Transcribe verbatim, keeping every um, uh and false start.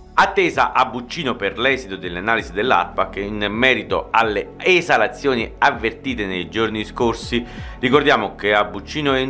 Attesa a Buccino per l'esito delle analisi dell'ARPAC in merito alle esalazioni avvertite nei giorni scorsi. Ricordiamo che a Buccino